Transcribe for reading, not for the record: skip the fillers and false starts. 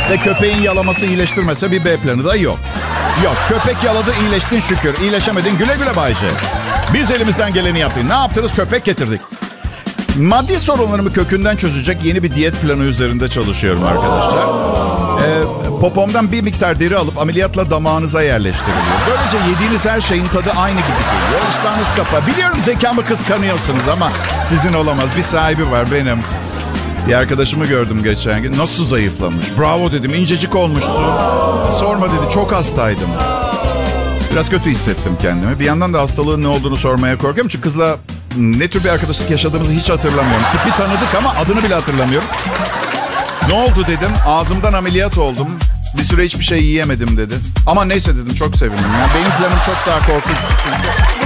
Ve köpeğin yalaması iyileştirmese bir B planı da yok. Yok, köpek yaladı, iyileştin şükür. İyileşemedin, güle güle Bay J. Biz elimizden geleni yaptık. Ne yaptınız? Köpek getirdik. Maddi sorunlarımı kökünden çözecek yeni bir diyet planı üzerinde çalışıyorum arkadaşlar. Popomdan bir miktar deri alıp ameliyatla damağınıza yerleştiriliyor. Böylece yediğiniz her şeyin tadı aynı gibi geliyor. İştahınız kapa. Biliyorum zekamı kıskanıyorsunuz ama sizin olamaz. Bir sahibi var benim. Bir arkadaşımı gördüm geçen gün. Nasıl zayıflamış? Bravo dedim. İncecik olmuşsun. Sorma dedi. Çok hastaydım. Biraz kötü hissettim kendimi. Bir yandan da hastalığın ne olduğunu sormaya korkuyorum. Çünkü kızla ne tür bir arkadaşlık yaşadığımızı hiç hatırlamıyorum. Tipi tanıdık ama adını bile hatırlamıyorum. Ne oldu dedim. Ağzımdan ameliyat oldum. Bir süre hiçbir şey yiyemedim dedi. Ama neyse dedim, çok sevindim. Yani benim planım çok daha korkunçtu çünkü.